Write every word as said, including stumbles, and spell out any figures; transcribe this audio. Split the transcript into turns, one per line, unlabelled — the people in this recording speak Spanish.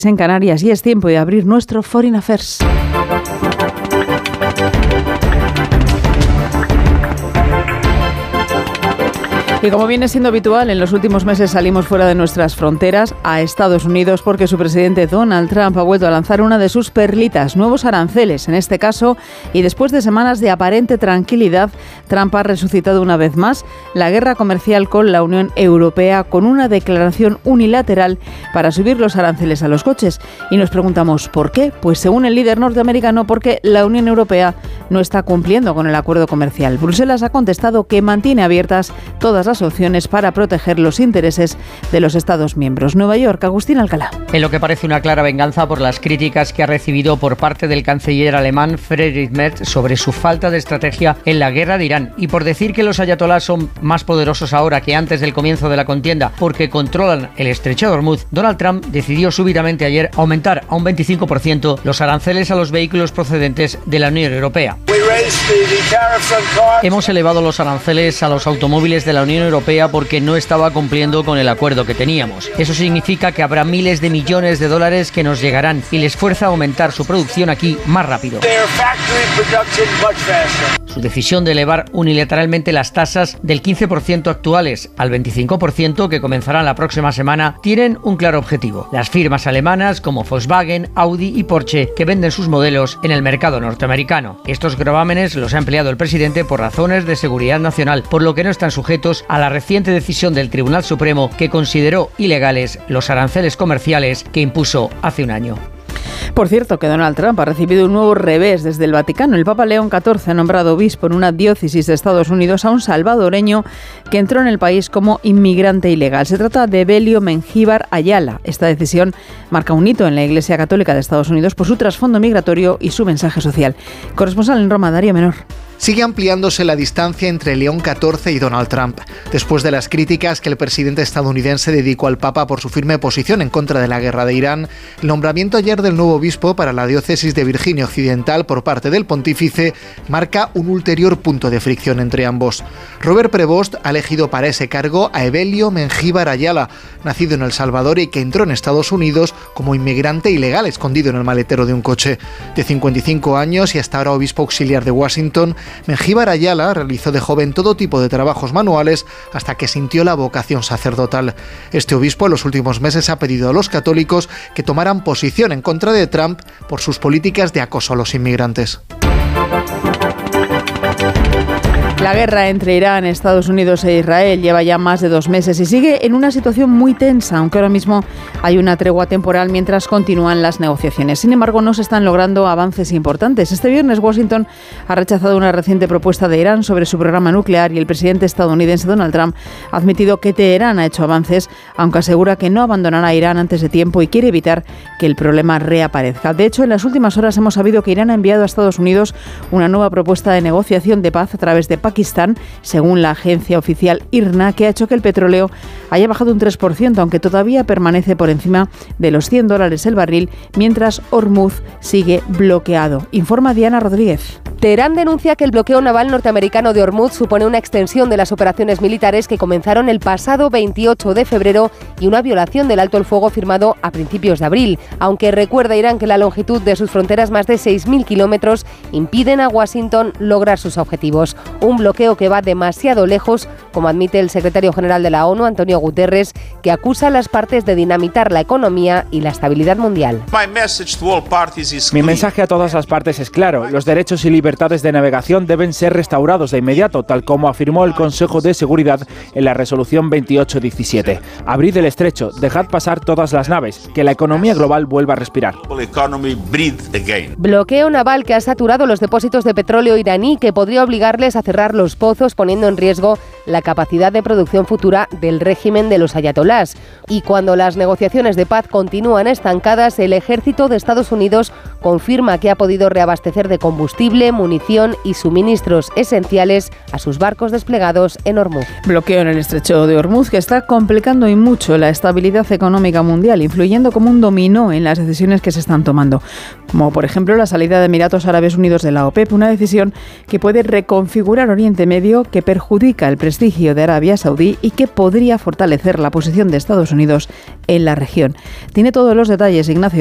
En Canarias, y es tiempo de abrir nuestro Foreign Affairs. Y como viene siendo habitual, en los últimos meses salimos fuera de nuestras fronteras a Estados Unidos porque su presidente Donald Trump ha vuelto a lanzar una de sus perlitas, nuevos aranceles. En este caso, y después de semanas de aparente tranquilidad, Trump ha resucitado una vez más la guerra comercial con la Unión Europea con una declaración unilateral para subir los aranceles a los coches. Y nos preguntamos, ¿por qué? Pues según el líder norteamericano, porque la Unión Europea no está cumpliendo con el acuerdo comercial. Bruselas ha contestado que mantiene abiertas todas las opciones para proteger los intereses de los Estados miembros. Nueva York, Agustín Alcalá.
En lo que parece una clara venganza por las críticas que ha recibido por parte del canciller alemán Friedrich Merz sobre su falta de estrategia en la guerra de Irán y por decir que los ayatolás son más poderosos ahora que antes del comienzo de la contienda porque controlan el estrecho de Hormuz, Donald Trump decidió súbitamente ayer aumentar a un veinticinco por ciento los aranceles a los vehículos procedentes de la Unión Europea. Hemos elevado los aranceles a los automóviles de la Unión Europea porque no estaba cumpliendo con el acuerdo que teníamos. Eso significa que habrá miles de millones de dólares que nos llegarán y les fuerza a aumentar su producción aquí más rápido. Su decisión de elevar unilateralmente las tasas del quince por ciento actuales al veinticinco por ciento que comenzarán la próxima semana tienen un claro objetivo. Las firmas alemanas como Volkswagen, Audi y Porsche que venden sus modelos en el mercado norteamericano. Estos gravámenes los ha empleado el presidente por razones de seguridad nacional, por lo que no están sujetos a la reciente decisión del Tribunal Supremo que consideró ilegales los aranceles comerciales que impuso hace un año.
Por cierto, que Donald Trump ha recibido un nuevo revés desde el Vaticano. El Papa León catorce ha nombrado obispo en una diócesis de Estados Unidos a un salvadoreño que entró en el país como inmigrante ilegal. Se trata de Evelio Mengíbar Ayala. Esta decisión marca un hito en la Iglesia Católica de Estados Unidos por su trasfondo migratorio y su mensaje social. Corresponsal en Roma, Darío Menor.
Sigue ampliándose la distancia entre León catorce y Donald Trump, después de las críticas que el presidente estadounidense dedicó al Papa por su firme posición en contra de la guerra de Irán. El nombramiento ayer del nuevo obispo para la diócesis de Virginia Occidental por parte del pontífice marca un ulterior punto de fricción entre ambos. Robert Prevost ha elegido para ese cargo a Evelio Mengíbar Ayala, nacido en El Salvador y que entró en Estados Unidos como inmigrante ilegal escondido en el maletero de un coche. De cincuenta y cinco años y hasta ahora obispo auxiliar de Washington, Mengíbar Ayala realizó de joven todo tipo de trabajos manuales hasta que sintió la vocación sacerdotal. Este obispo en los últimos meses ha pedido a los católicos que tomaran posición en contra de Trump por sus políticas de acoso a los inmigrantes.
La guerra entre Irán, Estados Unidos e Israel lleva ya más de dos meses y sigue en una situación muy tensa, aunque ahora mismo hay una tregua temporal mientras continúan las negociaciones. Sin embargo, no se están logrando avances importantes. Este viernes Washington ha rechazado una reciente propuesta de Irán sobre su programa nuclear y el presidente estadounidense Donald Trump ha admitido que Teherán ha hecho avances, aunque asegura que no abandonará a Irán antes de tiempo y quiere evitar que el problema reaparezca. De hecho, en las últimas horas hemos sabido que Irán ha enviado a Estados Unidos una nueva propuesta de negociación de paz a través de Pakistán, según la agencia oficial I R N A, que ha hecho que el petróleo haya bajado un tres por ciento, aunque todavía permanece por encima de los cien dólares el barril, mientras Hormuz sigue bloqueado. Informa Diana Rodríguez.
Teherán denuncia que el bloqueo naval norteamericano de Hormuz supone una extensión de las operaciones militares que comenzaron el pasado veintiocho de febrero y una violación del alto el fuego firmado a principios de abril, aunque recuerda Irán que la longitud de sus fronteras, más de seis mil kilómetros, impiden a Washington lograr sus objetivos. Un bloqueo que va demasiado lejos, como admite el secretario general de la ONU, Antonio Guterres, que acusa a las partes de dinamitar la economía y la estabilidad mundial.
Mi mensaje a todas las partes es claro: los derechos y libertades de navegación deben ser restaurados de inmediato, tal como afirmó el Consejo de Seguridad en la resolución veintiocho diecisiete. Abrid el estrecho, dejad pasar todas las naves, que la economía global vuelva a respirar.
Bloqueo naval que ha saturado los depósitos de petróleo iraní, que podría obligarles a cerrar los pozos, poniendo en riesgo la capacidad de producción futura del régimen de los ayatolás. Y cuando las negociaciones de paz continúan estancadas, el ejército de Estados Unidos confirma que ha podido reabastecer de combustible, munición y suministros esenciales a sus barcos desplegados en Hormuz.
Bloqueo en el estrecho de Hormuz que está complicando y mucho la estabilidad económica mundial, influyendo como un dominó en las decisiones que se están tomando, como por ejemplo la salida de Emiratos Árabes Unidos de la OPEP, una decisión que puede reconfigurar Oriente Medio, que perjudica el prestigio prestigio de Arabia Saudí y que podría fortalecer la posición de Estados Unidos en la región. Tiene todos los detalles Ignacio